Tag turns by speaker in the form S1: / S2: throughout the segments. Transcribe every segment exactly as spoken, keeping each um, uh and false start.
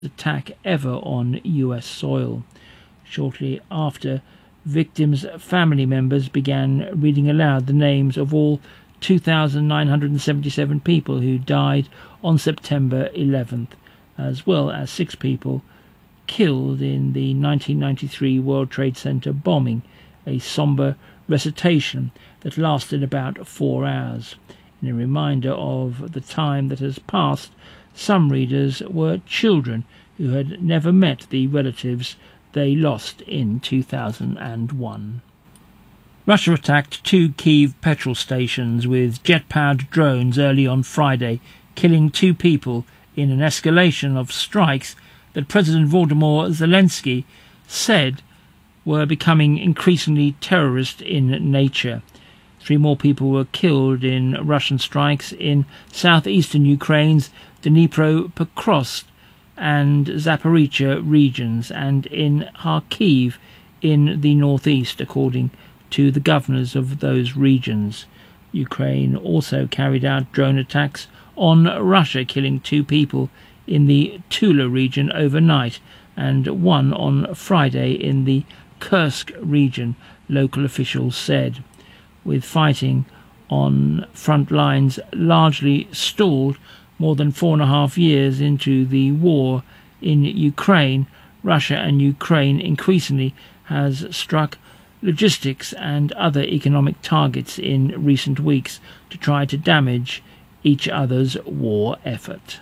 S1: attack ever on U S soil. Shortly after, victims' family members began reading aloud the names of all two thousand nine hundred seventy-seven people who died on September eleventh, as well as six people killed in the nineteen ninety-three World Trade Center bombing, a somber recitation that lasted about four hours. In a reminder of the time that has passed, some readers were children who had never met the relatives they lost in two thousand one. Russia attacked two Kyiv petrol stations with jet-powered drones early on Friday, killing two people in an escalation of strikes that President Volodymyr Zelensky said were becoming increasingly terrorist in nature. Three more people were killed in Russian strikes in southeastern Ukraine's Dnipropetrovsk and Zaporizhzhia regions, and in Kharkiv in the northeast, according to the governors of those regions. Ukraine also carried out drone attacks on Russia, killing two people in the Tula region overnight and one on Friday in the Kursk region, local officials said. With fighting on front lines largely stalled more than four and a half years into the war in Ukraine, Russia and Ukraine increasingly has struck logistics and other economic targets in recent weeks to try to damage each other's war effort.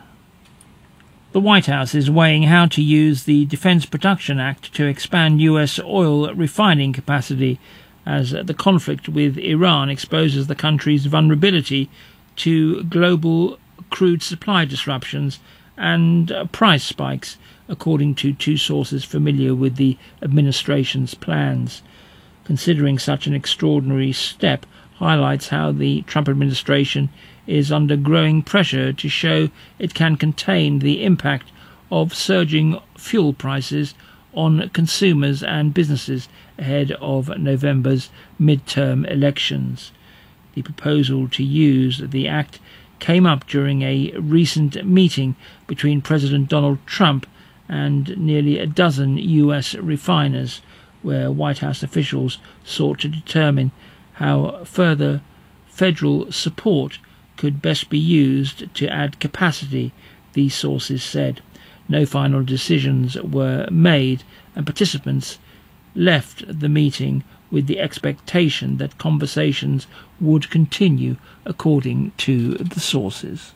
S1: The White House is weighing how to use the Defense Production Act to expand U S oil refining capacity as the conflict with Iran exposes the country's vulnerability to global crude supply disruptions and price spikes, according to two sources familiar with the administration's plans. Considering such an extraordinary step highlights how the Trump administration is under growing pressure to show it can contain the impact of surging fuel prices on consumers and businesses ahead of November's midterm elections. The proposal to use the act came up during a recent meeting between President Donald Trump and nearly a dozen U S refiners, where White House officials sought to determine how further federal support could best be used to add capacity, these sources said. No final decisions were made, and participants left the meeting with the expectation that conversations would continue, according to the sources.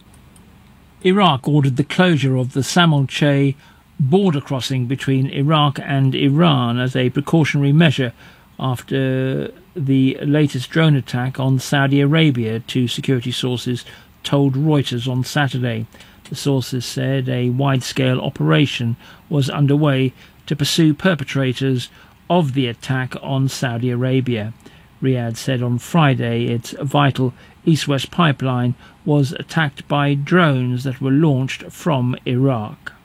S1: Iraq ordered the closure of the Samal-Che border crossing between Iraq and Iran as a precautionary measure after the latest drone attack on Saudi Arabia, two security sources told Reuters on Saturday. The sources said a wide-scale operation was underway to pursue perpetrators of the attack on Saudi Arabia. Riyadh said on Friday its vital east-west pipeline was attacked by drones that were launched from Iraq.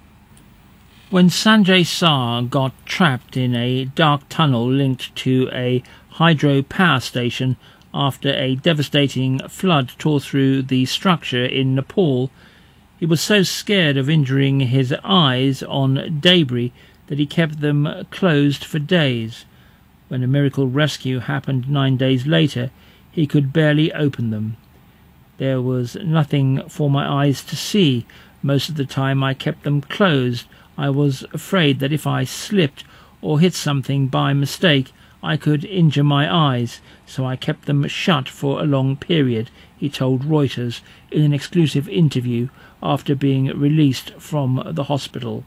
S1: When Sanjay Shah got trapped in a dark tunnel linked to a hydro power station after a devastating flood tore through the structure in Nepal, he was so scared of injuring his eyes on debris that he kept them closed for days. When a miracle rescue happened nine days later, he could barely open them. There was nothing for my eyes to see. Most of the time I kept them closed. I was afraid that if I slipped or hit something by mistake, I could injure my eyes, so I kept them shut for a long period, he told Reuters in an exclusive interview after being released from the hospital.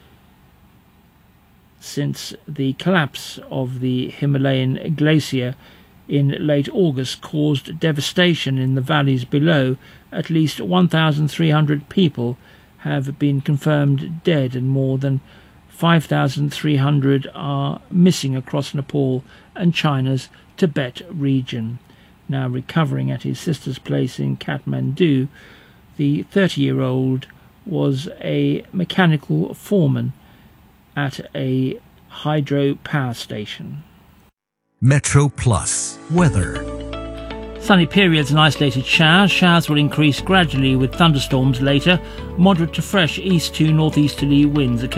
S1: Since the collapse of the Himalayan glacier in late August caused devastation in the valleys below, at least one thousand three hundred people have been confirmed dead and more than five thousand three hundred are missing across Nepal and China's Tibet region. Now recovering at his sister's place in Kathmandu, the thirty-year-old was a mechanical foreman at a hydro power station.
S2: Metro Plus weather.
S1: Sunny periods and isolated showers. Showers will increase gradually with thunderstorms later. Moderate to fresh east to northeasterly winds.